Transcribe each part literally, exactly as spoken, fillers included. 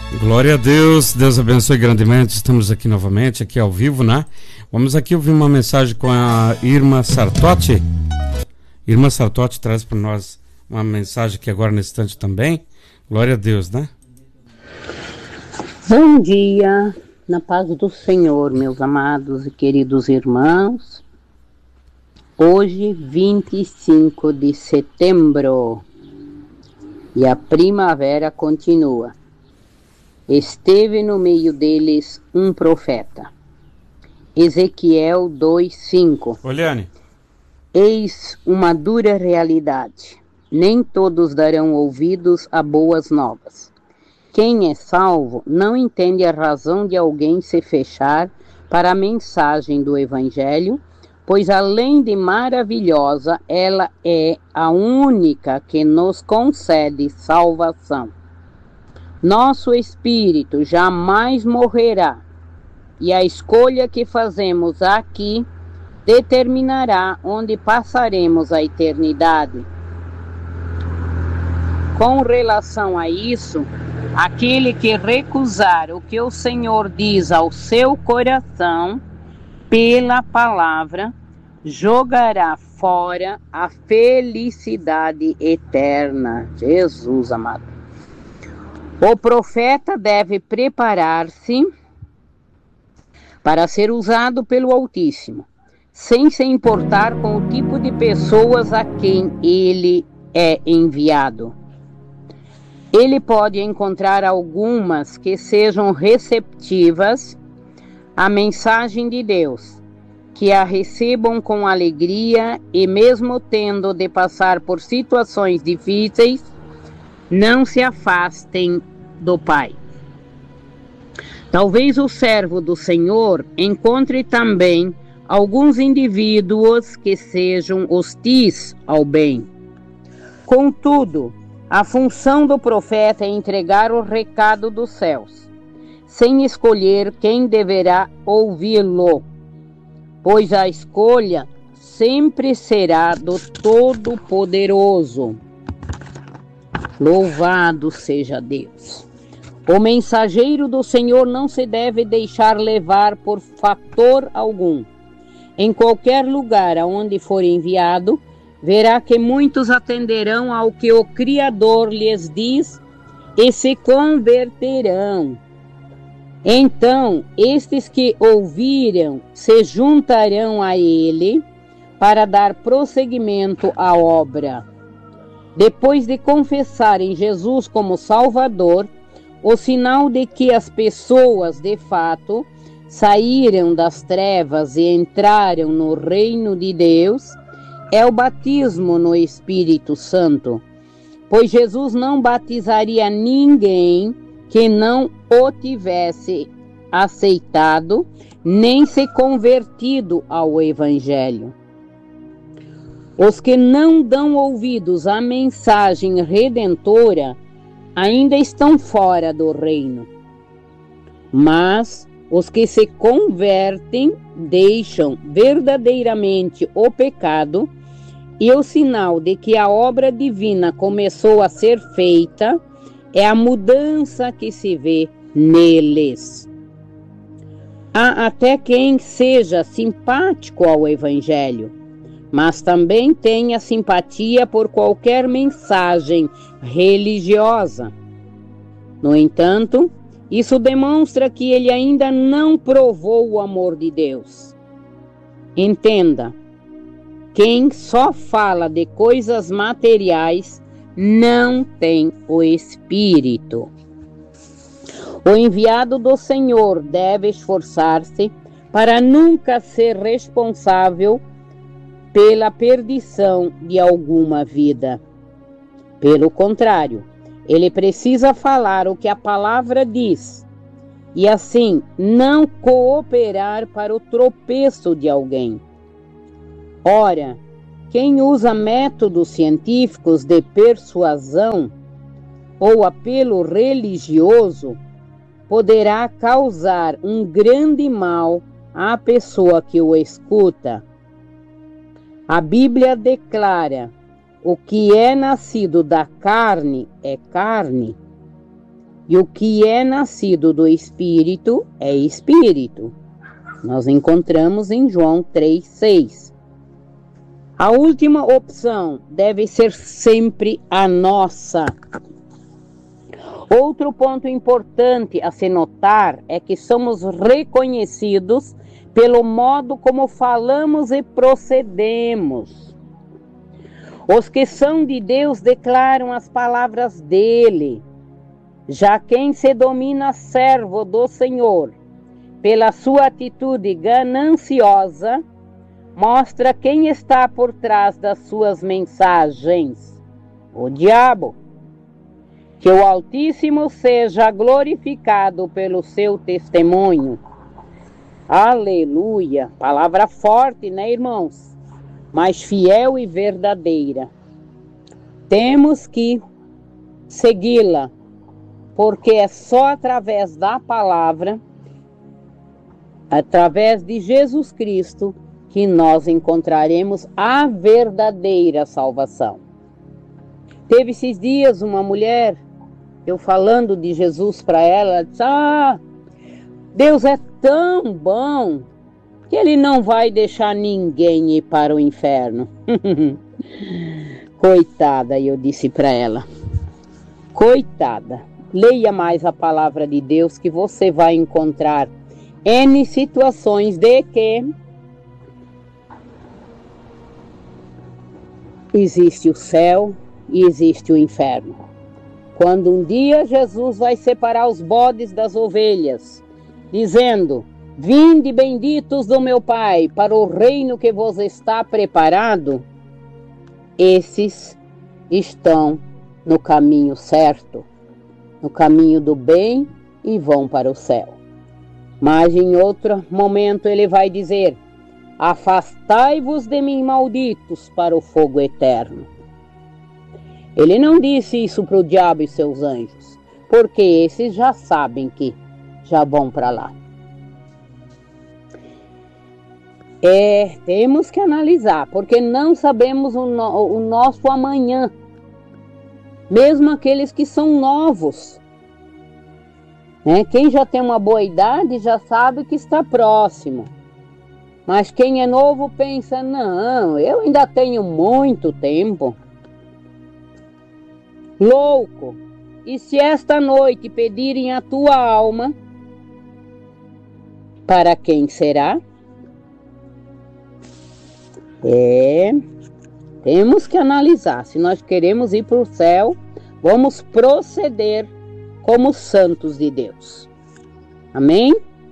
Glória a Deus, Deus abençoe grandemente. Estamos aqui novamente, aqui ao vivo, né? Vamos aqui ouvir uma mensagem com a Irmã Sartotti. Irmã Sartotti traz para nós uma mensagem aqui agora nesse instante também. Glória a Deus, né? Bom dia, na paz do Senhor, meus amados e queridos irmãos. Hoje, vinte e cinco de setembro, e a primavera continua. Esteve no meio deles um profeta. Ezequiel dois, cinco. Oliane. Eis uma dura realidade. Nem todos darão ouvidos a boas novas. Quem é salvo não entende a razão de alguém se fechar para a mensagem do Evangelho, pois além de maravilhosa, ela é a única que nos concede salvação. Nosso espírito jamais morrerá, e a escolha que fazemos aqui determinará onde passaremos a eternidade. Com relação a isso, aquele que recusar o que o Senhor diz ao seu coração, pela palavra, jogará fora a felicidade eterna. Jesus amado. O profeta deve preparar-se para ser usado pelo Altíssimo, sem se importar com o tipo de pessoas a quem ele é enviado. Ele pode encontrar algumas que sejam receptivas à mensagem de Deus, que a recebam com alegria e, mesmo tendo de passar por situações difíceis, não se afastem do Pai. Talvez o servo do Senhor encontre também alguns indivíduos que sejam hostis ao bem. Contudo, a função do profeta é entregar o recado dos céus, sem escolher quem deverá ouvi-lo, pois a escolha sempre será do Todo-Poderoso. Louvado seja Deus! O mensageiro do Senhor não se deve deixar levar por fator algum. Em qualquer lugar aonde for enviado, verá que muitos atenderão ao que o Criador lhes diz e se converterão. Então, estes que ouviram se juntarão a ele para dar prosseguimento à obra. Depois de confessarem Jesus como Salvador, o sinal de que as pessoas, de fato, saíram das trevas e entraram no reino de Deus, é o batismo no Espírito Santo, pois Jesus não batizaria ninguém que não o tivesse aceitado, nem se convertido ao Evangelho. Os que não dão ouvidos à mensagem redentora ainda estão fora do reino, mas os que se convertem deixam verdadeiramente o pecado, e o sinal de que a obra divina começou a ser feita é a mudança que se vê neles. Há até quem seja simpático ao Evangelho, mas também tenha simpatia por qualquer mensagem religiosa. No entanto, isso demonstra que ele ainda não provou o amor de Deus. Entenda, quem só fala de coisas materiais não tem o Espírito. O enviado do Senhor deve esforçar-se para nunca ser responsável pela perdição de alguma vida. Pelo contrário, ele precisa falar o que a palavra diz e assim não cooperar para o tropeço de alguém. Ora, quem usa métodos científicos de persuasão ou apelo religioso poderá causar um grande mal à pessoa que o escuta. A Bíblia declara: o que é nascido da carne é carne, E o que é nascido do Espírito é Espírito. Nós encontramos em João três, seis. A última opção deve ser sempre a nossa. Outro ponto importante a se notar é que somos reconhecidos pelo modo como falamos e procedemos. Os que são de Deus declaram as palavras dele. Já quem se domina servo do Senhor, pela sua atitude gananciosa, mostra quem está por trás das suas mensagens: o diabo. Que o Altíssimo seja glorificado pelo seu testemunho. Aleluia! Palavra forte, né, irmãos? Mas fiel e verdadeira. Temos que segui-la, porque é só através da palavra, através de Jesus Cristo, que nós encontraremos a verdadeira salvação. Teve esses dias uma mulher, eu falando de Jesus para ela, ela disse: ah, Deus é tão bom que Ele não vai deixar ninguém ir para o inferno. Coitada, eu disse para ela, coitada, leia mais a palavra de Deus que você vai encontrar N situações de que existe o céu e existe o inferno. Quando um dia Jesus vai separar os bodes das ovelhas, dizendo: vinde benditos do meu Pai para o reino que vos está preparado, esses estão no caminho certo, no caminho do bem e vão para o céu. Mas em outro momento ele vai dizer: afastai-vos de mim, malditos, para o fogo eterno. Ele não disse isso para o diabo e seus anjos, porque esses já sabem que já vão para lá. É, temos que analisar, porque não sabemos o, no, o nosso amanhã. Mesmo aqueles que são novos. Né? Quem já tem uma boa idade já sabe que está próximo. Mas quem é novo pensa: não, eu ainda tenho muito tempo. Louco, e se esta noite pedirem a tua alma, para quem será? É, temos que analisar. Se nós queremos ir para o céu, vamos proceder como santos de Deus. Amém?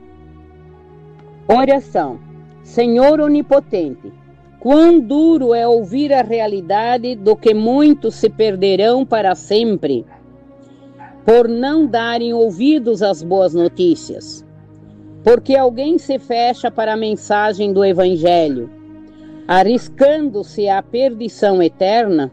Oração. Senhor onipotente, quão duro é ouvir a realidade do que muitos se perderão para sempre, por não darem ouvidos às boas notícias. Porque alguém se fecha para a mensagem do Evangelho, arriscando-se à perdição eterna.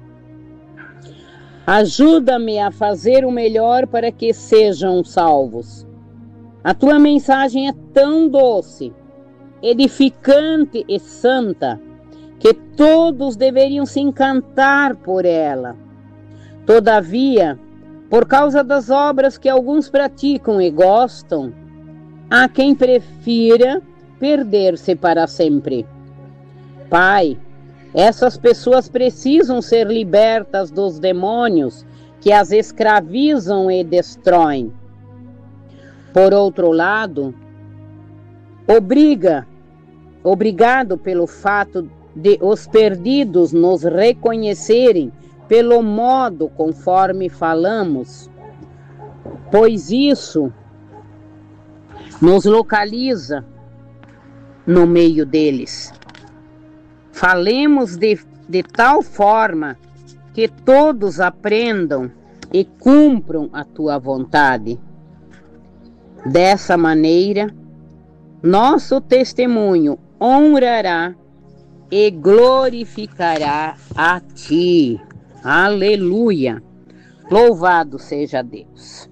Ajuda-me a fazer o melhor para que sejam salvos. A tua mensagem é tão doce, edificante e santa, que todos deveriam se encantar por ela. Todavia, por causa das obras que alguns praticam e gostam, há quem prefira perder-se para sempre. Pai, essas pessoas precisam ser libertas dos demônios que as escravizam e destroem. Por outro lado, obriga, obrigado pelo fato de os perdidos nos reconhecerem pelo modo conforme falamos, pois isso nos localiza no meio deles. Falemos de, de tal forma que todos aprendam e cumpram a tua vontade. Dessa maneira, nosso testemunho honrará e glorificará a ti. Aleluia! Louvado seja Deus.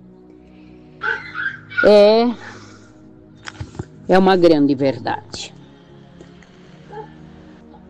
É, é uma grande verdade.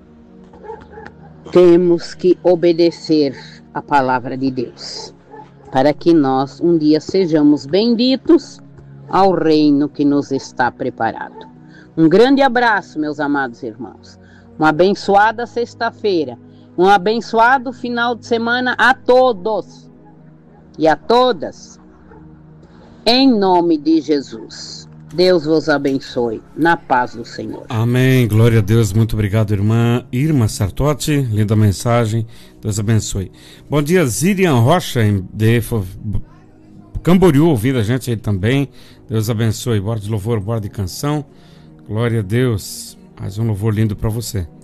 Temos que obedecer a palavra de Deus para que nós um dia sejamos benditos ao reino que nos está preparado. Um grande abraço, meus amados irmãos. Uma abençoada sexta-feira. Um abençoado final de semana a todos e a todas. Em nome de Jesus. Deus vos abençoe. Na paz do Senhor. Amém. Glória a Deus. Muito obrigado, irmã Irma Sartotti. Linda mensagem. Deus abençoe. Bom dia, Zirian Rocha, de Camboriú, ouvindo a gente aí também. Deus abençoe. Bora de louvor, bora de canção. Glória a Deus. Mais um louvor lindo para você.